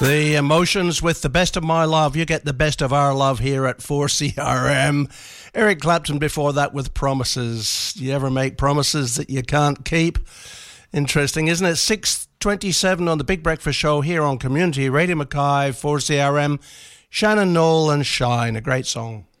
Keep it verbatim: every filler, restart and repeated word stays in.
The Emotions with The Best of My Love. You get the best of our love here at four C R M. Eric Clapton before that with Promises. Do you ever make promises that you can't keep? Interesting, isn't it? six twenty-seven on the Big Breakfast Show here on Community Radio Mackay, four C R M. Shannon Noll and Shine, a great song.